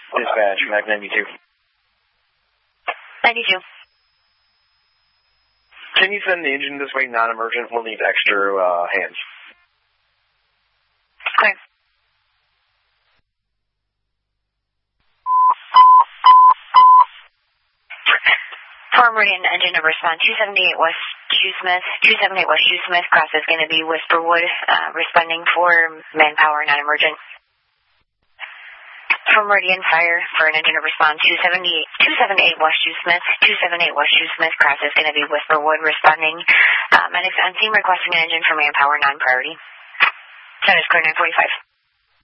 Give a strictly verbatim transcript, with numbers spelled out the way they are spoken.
Dispatch, Mac ninety-two. ninety-two. Can you send the engine this way, non-emergent? We'll need extra uh, hands. Okay. For Meridian engine number response, two seventy-eight West Shoesmith, two seventy-eight West Shoesmith, cross is going to be Whisperwood, uh, responding for manpower, non-emergent. For Meridian Fire, for an engine number response, two seventy-eight, two seventy-eight West Shoesmith, two seventy-eight West Shoesmith, cross is going to be Whisperwood, responding. Uh, medics on scene requesting an engine for manpower, non-priority. Center square nine forty-five.